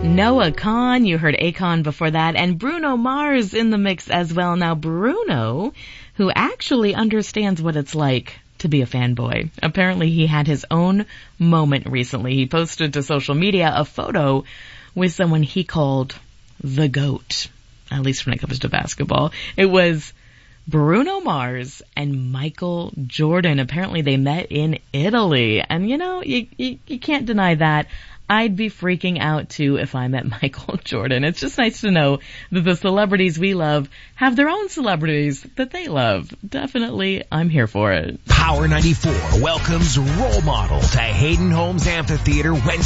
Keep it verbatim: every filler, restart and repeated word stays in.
Noah Kahan, you heard Akon before that, and Bruno Mars in the mix as well. Now, Bruno, who actually understands what it's like to be a fanboy. Apparently, he had his own moment recently. He posted to social media a photo with someone he called the GOAT, at least when it comes to basketball. It was Bruno Mars and Michael Jordan. Apparently, they met in Italy. And, you know, you, you, you can't deny that. I'd be freaking out, too, if I met Michael Jordan. It's just nice to know that the celebrities we love have their own celebrities that they love. Definitely, I'm here for it. Power ninety-four welcomes Role Model to Hayden Homes Amphitheater Wednesday.